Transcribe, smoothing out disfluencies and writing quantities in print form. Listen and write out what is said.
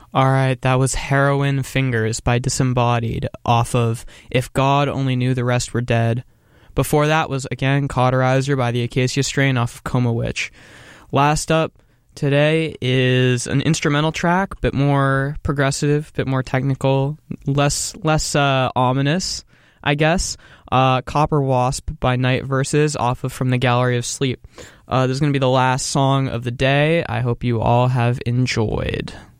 All right, that was Heroin Fingers by Disembodied off of If God Only Knew the Rest Were Dead. Before that was, again, Cauterizer by the Acacia Strain off of Coma Witch. Last up today is an instrumental track, bit more progressive, bit more technical, less ominous, I guess. Copper Wasp by Night Verses off of From the Gallery of Sleep. This is going to be the last song of the day. I hope you all have enjoyed.